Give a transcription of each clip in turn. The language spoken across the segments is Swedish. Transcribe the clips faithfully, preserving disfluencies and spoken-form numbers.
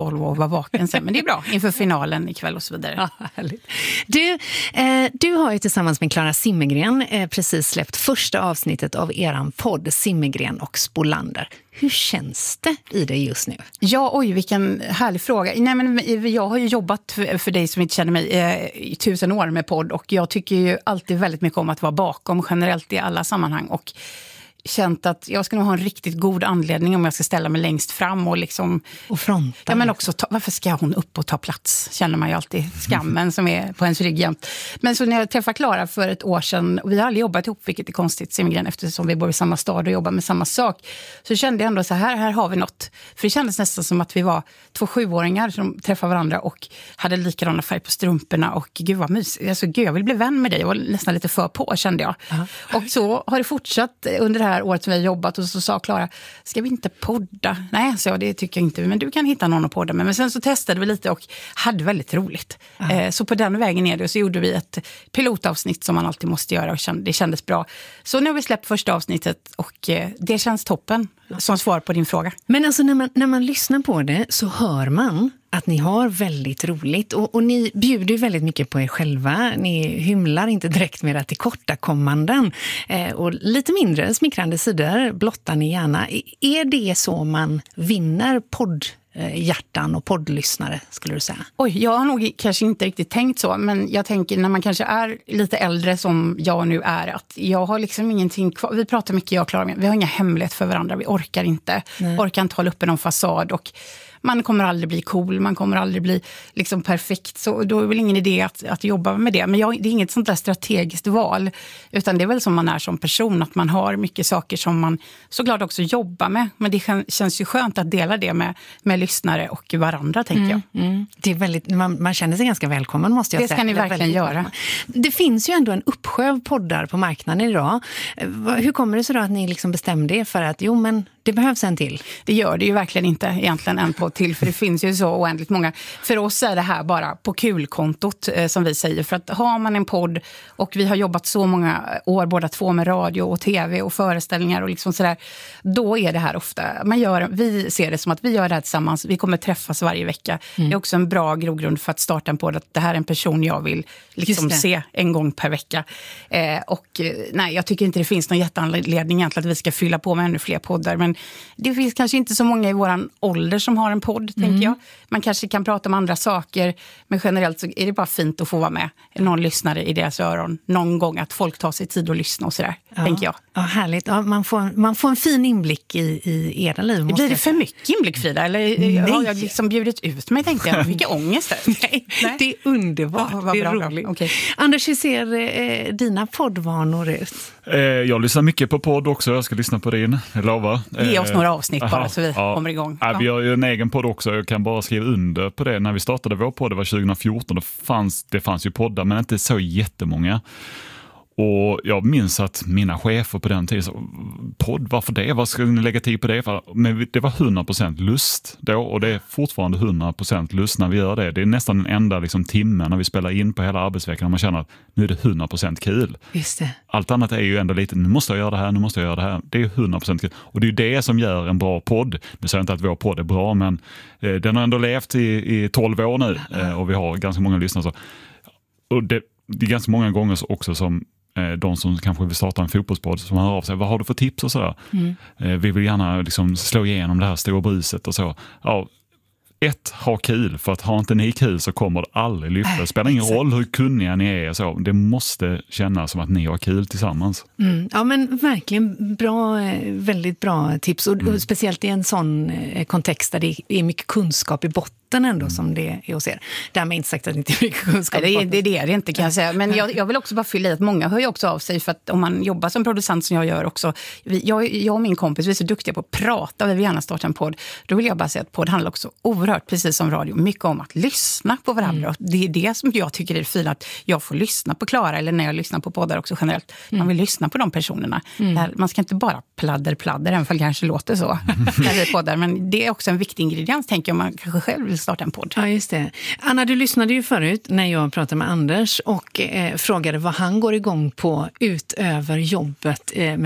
tolv och vara vaken sen. Men det är bra inför finalen ikväll och så vidare. Ja, härligt. Du, eh, du har ju tillsammans med Clara Simmergren eh, precis släppt första avsnittet av eran podd Simmergren och Spolander. Hur känns det i dig just nu? Ja, oj, vilken härlig fråga. Nej, men jag har ju jobbat för, för dig som inte känner mig eh, i tusen år med podd. Och jag tycker ju alltid väldigt mycket om att vara bakom generellt i alla sammanhang. Och känt att jag ska nog ha en riktigt god anledning om jag ska ställa mig längst fram och liksom... Och fronta. Ja, men också, ta, varför ska hon upp och ta plats? Känner man ju alltid skammen som är på ens rygg jämt. Men så när jag träffade Clara för ett år sedan, och vi har aldrig jobbat ihop, vilket är konstigt, Simmergren, eftersom vi bor i samma stad och jobbar med samma sak, så kände jag ändå så här, här har vi något. För det kändes nästan som att vi var två sjuåringar som träffade varandra och hade likadana färg på strumporna och gud vad mysigt. Alltså, gud, jag vill bli vän med dig och nästan lite för på, kände jag. Uh-huh. Och så har det fortsatt under det här året som vi har jobbat, och så sa Clara, ska vi inte podda? Nej, så det tycker jag inte, men du kan hitta någon att podda med. Men sen så testade vi lite och hade väldigt roligt. Uh-huh. Eh, så på den vägen är det, och så gjorde vi ett pilotavsnitt som man alltid måste göra, och det kändes bra. Så nu har vi släppt första avsnittet och eh, det känns toppen, som svar på din fråga. Men alltså när man, när man lyssnar på det så hör man att ni har väldigt roligt, och, och ni bjuder ju väldigt mycket på er själva. Ni hymlar inte direkt med att tillkortakommanden eh, och lite mindre smickrande sidor blottar ni gärna. Är det så man vinner podd? Hjärtan och poddlyssnare, skulle du säga? Oj, jag har nog kanske inte riktigt tänkt så, men jag tänker när man kanske är lite äldre som jag nu är, att jag har liksom ingenting kvar. Vi pratar mycket, jag och Clara, vi har inga hemlighet för varandra, vi orkar inte. Nej. Orkar inte hålla uppe någon fasad, och man kommer aldrig bli cool, man kommer aldrig bli liksom perfekt, så då är det väl ingen idé att, att jobba med det. Men jag, det är inget sånt där strategiskt val, utan det är väl som man är som person, att man har mycket saker som man såklart också jobbar med, men det känns ju skönt att dela det med, med lyssnare och varandra, tänker mm, jag. Mm. Det är väldigt, man, man känner sig ganska välkommen, måste jag det säga. Det ska ni verkligen göra. Välkommen. Det finns ju ändå en uppsjö av poddar på marknaden idag. Hur kommer det sig då att ni liksom bestämde er för att, jo men det behövs en till? Det gör det ju verkligen inte egentligen en podd till, för det finns ju så oändligt många. För oss är det här bara på kulkontot, eh, som vi säger. För att har man en podd, och vi har jobbat så många år båda två med radio och tv och föreställningar och liksom sådär, då är det här ofta, man gör, vi ser det som att vi gör det här tillsammans, vi kommer träffas varje vecka. Mm. Det är också en bra grogrund för att starta en podd, att det här är en person jag vill liksom se en gång per vecka. Eh, och nej, jag tycker inte det finns någon jätteanledning egentligen att vi ska fylla på med ännu fler poddar, men det finns kanske inte så många i våran ålder som har en podd, mm. tänker jag. Man kanske kan prata om andra saker, men generellt så är det bara fint att få vara med någon lyssnare i deras öron någon gång, att folk tar sig tid att lyssna och sådär, ja. tänker jag. Ja, härligt. Ja, man, får, man får en fin inblick i, i era liv. Måste blir det för mycket inblick, Frida? Eller Nej. har jag liksom bjudit ut mig, tänkte jag. Vilka ångest det. Nej, Nej, det är underbart. Ja, det är bra, roligt. Okay. Anders, hur ser eh, dina poddvanor ut? Eh, jag lyssnar mycket på podd också. Jag ska lyssna på din, jag lovar. Eh, Ge oss några avsnitt aha, bara så vi ja. kommer igång. Ja. Ja, vi har ju en egen podd också. Jag kan bara skriva under på det. När vi startade vår podd, det var tjugo fjorton, då fanns, det fanns ju poddar, men inte så jättemånga. Och jag minns att mina chefer på den tiden sa, podd, varför det? Vad ska ni lägga tid på det? Men det var hundra procent lust då, och det är fortfarande hundra procent lust när vi gör det. Det är nästan den enda liksom, timmen när vi spelar in på hela arbetsveckan när man känner att nu är det hundra procent kul. Just det. Allt annat är ju ändå lite, nu måste jag göra det här, nu måste jag göra det här. Det är hundra procent kul. Och det är ju det som gör en bra podd. Nu säger jag inte att vår podd är bra, men eh, den har ändå levt i, i tolv år nu eh, och vi har ganska många lyssnare. Så. Och det, det är ganska många gånger också som de som kanske vill starta en fotbollspodd som hör av sig, vad har du för tips och sådär. Mm. Vi vill gärna liksom slå igenom det här stora bruset och så. Ja, ett, ha kul, för att har inte ni kul så kommer det aldrig lyfta. Det spelar ingen roll hur kunniga ni är, så det måste kännas som att ni har kul tillsammans. Mm. Ja, men verkligen bra, väldigt bra tips, och, mm. och speciellt i en sån kontext där det är mycket kunskap i botten ändå mm. som det är hos er. Därmed inte sagt att det inte är mycket kunskap. Nej, det, det är det inte, kan jag säga. Men jag, jag vill också bara fylla i att många hör ju också av sig, för att om man jobbar som producent som jag gör också, vi, jag, jag och min kompis, vi är så duktiga på att prata, vi vill gärna starta en podd. Då vill jag bara säga att podd handlar också oerhört, precis som radio, mycket om att lyssna på varandra. Mm. Det är det som jag tycker är det fina, att jag får lyssna på Clara, eller när jag lyssnar på poddar också generellt. Mm. Man vill lyssna på de personerna. Mm. Här, man ska inte bara pladder, pladder, även fall kanske låter så när vi poddar, men det är också en viktig ingrediens, tänker jag, om man kanske själv vill starta en podd. Ja, just det. Anna, du lyssnade ju förut när jag pratade med Anders och eh, frågade vad han går igång på utöver jobbet eh, med fotboll.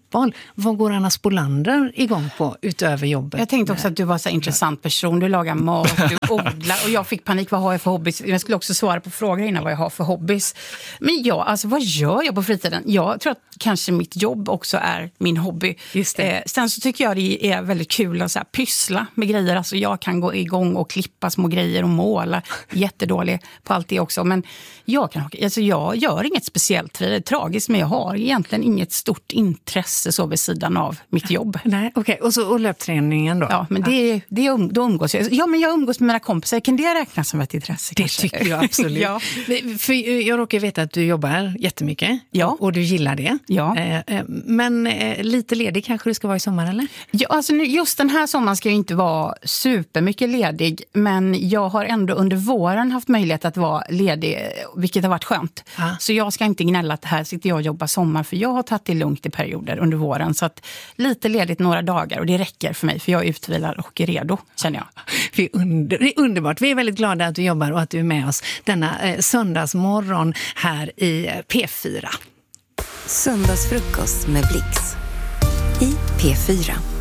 fotboll. Vad går Anna Spolander igång på utöver jobbet? Jag tänkte också att du var så intressant person. Du lagar mat, du odlar och jag fick panik. Vad har jag för hobbys? Jag skulle också svara på frågor innan vad jag har för hobbys. Men ja, alltså vad gör jag på fritiden? Jag tror att kanske mitt jobb också är min hobby. Just det. Eh, sen så tycker jag det är väldigt kul att så här, pyssla med grejer. Alltså jag kan gå igång och klippa små grejer och måla. Jättedålig på allt det också. Men jag, kan, alltså jag gör inget speciellt. Det är tragiskt, men jag har egentligen inget stort intresse så vid sidan av mitt jobb. Nej, okej. Okay. Och så och löpträningen då? Ja, men det, det, då umgås jag. Ja, men jag umgås med mina kompisar. Kan det räknas som ett intresse? Det kanske? tycker jag absolut. Ja. För jag råkar veta att du jobbar jättemycket. Ja. Och du gillar det. Ja. Men lite ledig kanske du ska vara i sommar, eller? Ja, alltså just den här sommaren ska jag inte vara supermycket ledig. Men jag har ändå under våren haft möjlighet att vara ledig, vilket har varit skönt. Ah. Så jag ska inte gnälla att här sitter jag och jobbar sommar. För jag har tagit det lugnt i perioder under våren. Så att lite ledigt några dagar. Och det räcker för mig, för jag är utvilad och är redo, känner jag. Vi är under, det är underbart. Vi är väldigt glada att du jobbar och att du är med oss denna eh, söndagsmorgon här i P fyra. Söndagsfrukost med Blix i P fyra.